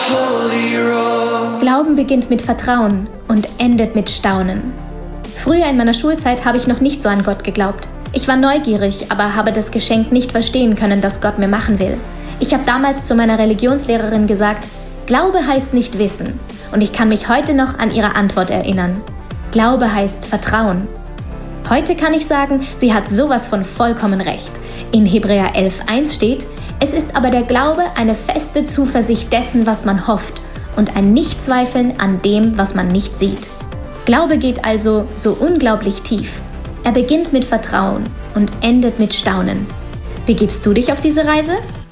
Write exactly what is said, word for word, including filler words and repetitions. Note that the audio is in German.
holy roll. Glauben beginnt mit Vertrauen und endet mit Staunen. Früher in meiner Schulzeit habe ich noch nicht so an Gott geglaubt. Ich war neugierig, aber habe das Geschenk nicht verstehen können, das Gott mir machen will. Ich habe damals zu meiner Religionslehrerin gesagt, Glaube heißt nicht wissen. Und ich kann mich heute noch an ihre Antwort erinnern. Glaube heißt Vertrauen. Heute kann ich sagen, sie hat sowas von vollkommen recht. In Hebräer elf eins steht, es ist aber der Glaube eine feste Zuversicht dessen, was man hofft und ein Nichtzweifeln an dem, was man nicht sieht. Glaube geht also so unglaublich tief. Er beginnt mit Vertrauen und endet mit Staunen. Begibst du dich auf diese Reise?